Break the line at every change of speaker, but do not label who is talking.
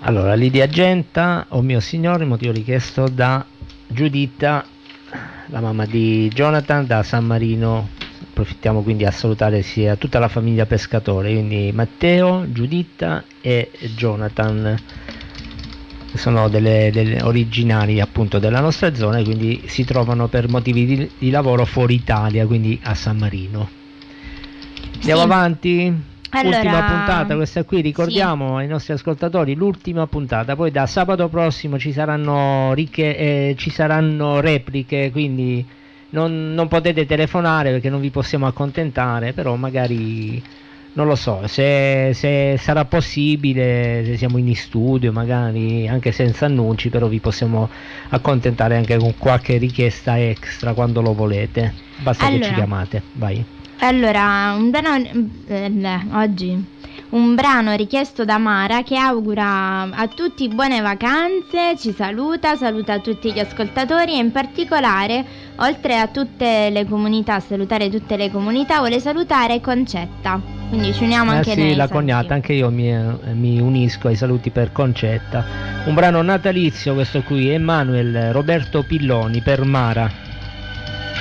Allora, Lidia Genta, oh mio signore, motivo richiesto da Giuditta, la mamma di Jonathan, da San Marino. Approfittiamo quindi a salutare sia tutta la famiglia Pescatore, quindi Matteo, Giuditta e Jonathan, che sono delle originari appunto della nostra zona e quindi si trovano per motivi di lavoro fuori Italia, quindi a San Marino. Andiamo avanti.
Allora,
ultima puntata, questa qui, ricordiamo ai nostri ascoltatori, l'ultima puntata, poi da sabato prossimo ci saranno repliche, quindi non potete telefonare perché non vi possiamo accontentare, però magari non lo so se sarà possibile, se siamo in studio magari anche senza annunci, però vi possiamo accontentare anche con qualche richiesta extra quando lo volete, basta che ci chiamate. Vai.
Allora, oggi un brano richiesto da Mara, che augura a tutti buone vacanze, ci saluta tutti gli ascoltatori e in particolare, oltre a tutte le comunità, salutare tutte le comunità, vuole salutare Concetta, quindi ci uniamo anche noi.
Sì, la cognata, anche io mi unisco ai saluti per Concetta. Un brano natalizio questo qui, Emanuel Roberto Pilloni per Mara.